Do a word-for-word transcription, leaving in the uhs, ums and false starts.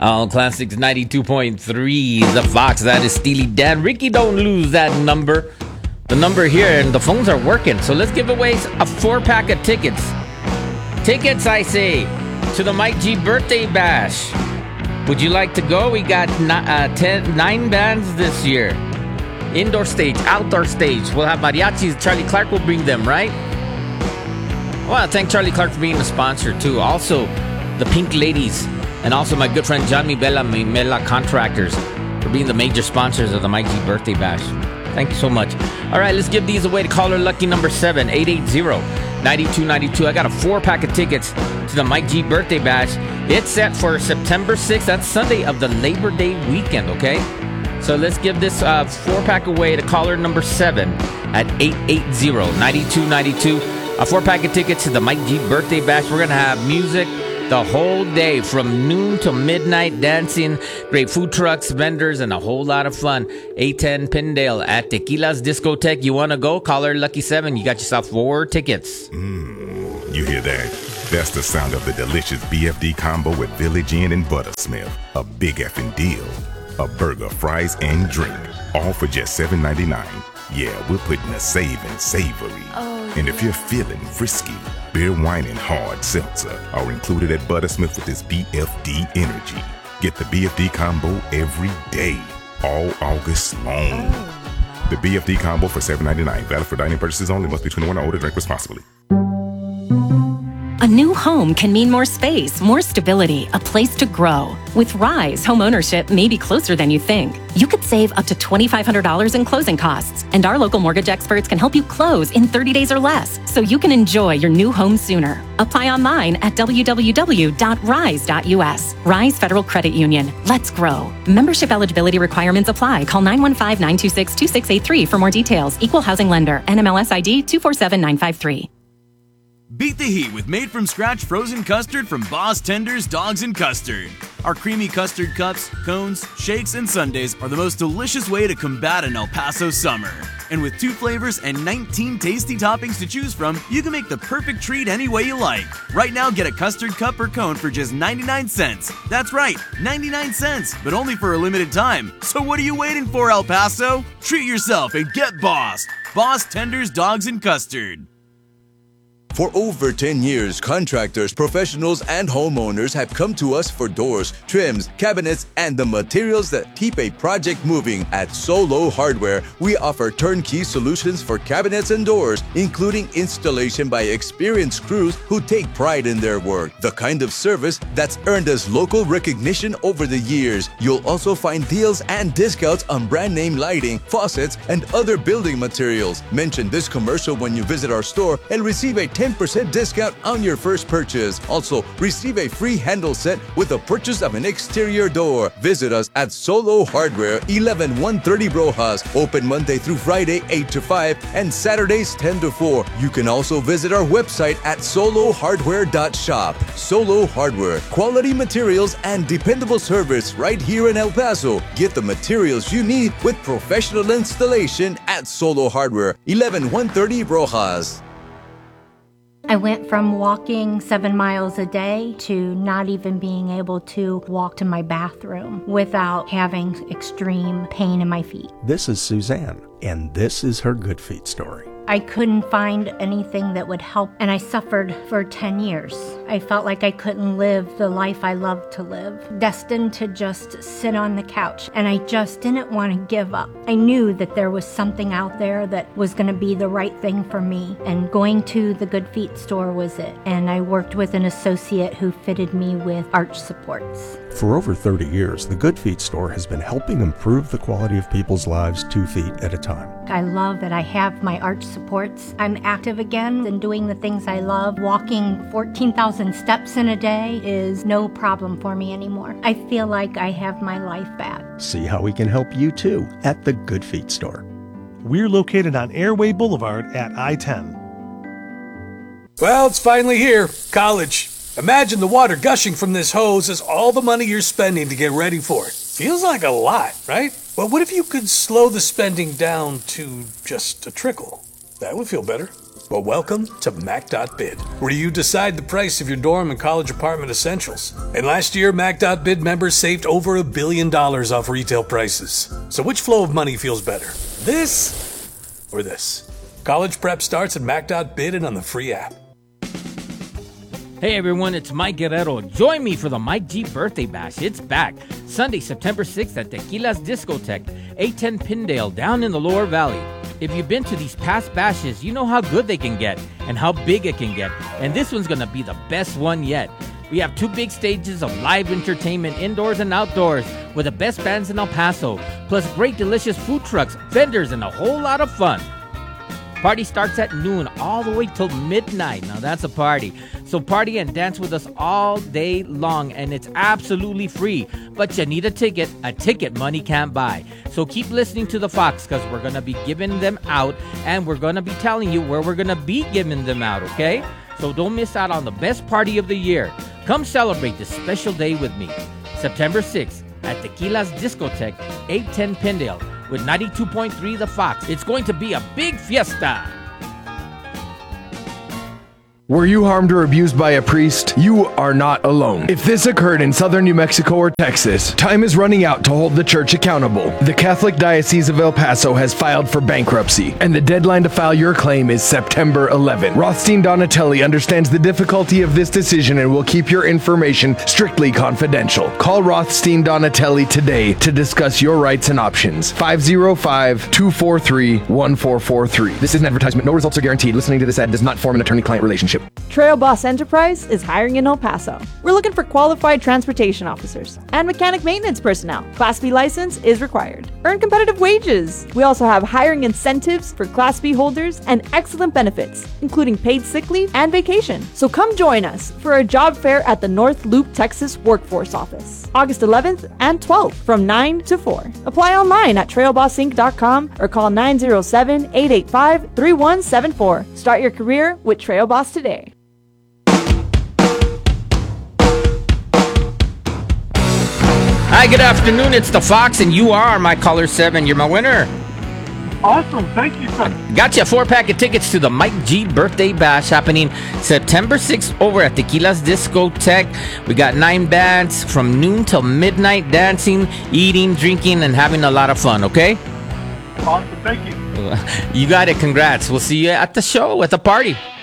All Classics ninety-two point three, The Fox. That is Steely Dan. Ricky, don't lose that number. The number here, and the phones are working. So let's give away a four-pack of tickets. Tickets, I say, to the Mike G Birthday Bash. Would you like to go? We got uh, ten, nine bands this year. Indoor stage, outdoor stage. We'll have mariachis. Charlie Clark will bring them, right? I want to thank Charlie Clark for being a sponsor, too. Also, the Pink Ladies. And also my good friend John Mibella, Mibella Contractors, for being the major sponsors of the Mike G Birthday Bash. Thank you so much. All right, let's give these away to caller lucky number seven, eight eight zero, nine two nine two. I got a four-pack of tickets to the Mike G Birthday Bash. It's set for September sixth. That's Sunday of the Labor Day weekend, okay? So let's give this uh, four-pack away to caller number seven at eight eight zero, nine two nine two. A four-pack of tickets to the Mike G Birthday Bash. We're going to have music the whole day from noon to midnight, dancing, great food trucks, vendors, and a whole lot of fun. A ten Pindale at Tequila's Discotheque. You want to go? Caller Lucky seven. You got yourself four tickets. Mmm, you hear that? That's the sound of the delicious B F D combo with Village Inn and Buttersmith. A big effing deal. A burger, fries, and drink. All for just seven ninety-nine. Yeah, we're putting a saving savory. Oh, and if you're feeling frisky, beer, wine, and hard seltzer are included at Buttersmith with this B F D energy. Get the B F D combo every day, all August long. Oh, the B F D combo for seven ninety-nine. Valid for dining purchases only. Must be twenty-one or older. Drink responsibly. A new home can mean more space, more stability, a place to grow. With Rise, home ownership may be closer than you think. You could save up to twenty-five hundred dollars in closing costs, and our local mortgage experts can help you close in thirty days or less, so you can enjoy your new home sooner. Apply online at w w w dot rise dot u s. Rise Federal Credit Union. Let's grow. Membership eligibility requirements apply. Call nine one five, nine two six, two six eight three for more details. Equal housing lender. N M L S I D two four seven nine five three. Beat the heat with made-from-scratch frozen custard from Boss Tenders Dogs and Custard. Our creamy custard cups, cones, shakes, and sundaes are the most delicious way to combat an El Paso summer. And with two flavors and nineteen tasty toppings to choose from, you can make the perfect treat any way you like. Right now, get a custard cup or cone for just ninety-nine cents. That's right, ninety-nine cents, but only for a limited time. So what are you waiting for, El Paso? Treat yourself and get bossed. Boss Tenders Dogs and Custard. For over ten years, contractors, professionals, and homeowners have come to us for doors, trims, cabinets, and the materials that keep a project moving. At Solo Hardware, we offer turnkey solutions for cabinets and doors, including installation by experienced crews who take pride in their work. The kind of service that's earned us local recognition over the years. You'll also find deals and discounts on brand name lighting, faucets, and other building materials. Mention this commercial when you visit our store and receive a ten percent discount on your first purchase. Also, receive a free handle set with the purchase of an exterior door. Visit us at Solo Hardware, eleven one thirty Rojas. Open Monday through Friday, eight to five, and Saturdays, ten to four. You can also visit our website at solo hardware dot shop. Solo Hardware, quality materials and dependable service right here in El Paso. Get the materials you need with professional installation at Solo Hardware, eleven one thirty Rojas. I went from walking seven miles a day to not even being able to walk to my bathroom without having extreme pain in my feet. This is Suzanne, and this is her Good Feet story. I couldn't find anything that would help, and I suffered for ten years. I felt like I couldn't live the life I loved to live, destined to just sit on the couch, and I just didn't want to give up. I knew that there was something out there that was going to be the right thing for me, and going to the Good Feet store was it. And I worked with an associate who fitted me with arch supports. For over thirty years, the Good Feet store has been helping improve the quality of people's lives two feet at a time. I love that I have my arch supports. I'm active again and doing the things I love. Walking fourteen thousand steps in a day is no problem for me anymore. I feel like I have my life back. See how we can help you too at the Good Feet store. We're located on Airway Boulevard at I ten. Well, it's finally here. College. Imagine the water gushing from this hose as all the money you're spending to get ready for it. Feels like a lot, right? Well, what if you could slow the spending down to just a trickle? That would feel better. Well, welcome to Mac.bid, where you decide the price of your dorm and college apartment essentials. And last year, Mac.bid members saved over a billion dollars off retail prices. So which flow of money feels better? This or this? College prep starts at Mac.bid and on the free app. Hey everyone, it's Mike Guerrero. Join me for the Mike G Birthday Bash. It's back. Sunday, September sixth at Tequila's Discotheque, eight ten Pindale, down in the Lower Valley. If you've been to these past bashes, you know how good they can get and how big it can get. And this one's going to be the best one yet. We have two big stages of live entertainment indoors and outdoors with the best bands in El Paso, plus great delicious food trucks, vendors, and a whole lot of fun. Party starts at noon all the way till midnight. Now that's a party. So party and dance with us all day long, and it's absolutely free. But you need a ticket, a ticket money can't buy. So keep listening to the Fox, because we're going to be giving them out, and we're going to be telling you where we're going to be giving them out, okay? So don't miss out on the best party of the year. Come celebrate this special day with me. September sixth at Tequila's Discotheque, eight ten Pindale. With ninety-two point three The Fox. It's going to be a big fiesta. Were you harmed or abused by a priest? You are not alone. If this occurred in southern New Mexico or Texas, time is running out to hold the church accountable. The Catholic Diocese of El Paso has filed for bankruptcy, and the deadline to file your claim is September eleventh. Rothstein Donatelli understands the difficulty of this decision and will keep your information strictly confidential. Call Rothstein Donatelli today to discuss your rights and options. five oh five, two four three, one four four three. This is an advertisement. No results are guaranteed. Listening to this ad does not form an attorney-client relationship. Trail Boss Enterprise is hiring in El Paso. We're looking for qualified transportation officers and mechanic maintenance personnel. Class B license is required. Earn competitive wages. We also have hiring incentives for Class B holders and excellent benefits, including paid sick leave and vacation. So come join us for a job fair at the North Loop, Texas Workforce Office, August eleventh and twelfth from nine to four. Apply online at trail boss inc dot com or call nine oh seven, eight eight five, three one seven four. Start your career with Trail Boss today. Hi, good afternoon. It's the Fox, and you are my caller seven. You're my winner. Awesome. Thank you, sir. Got you a four-pack of tickets to the Mike G Birthday Bash happening September sixth over at Tequila's Discotheque. We got nine bands from noon till midnight, dancing, eating, drinking, and having a lot of fun, okay? Awesome. Thank you. You got it. Congrats. We'll see you at the show, at the party.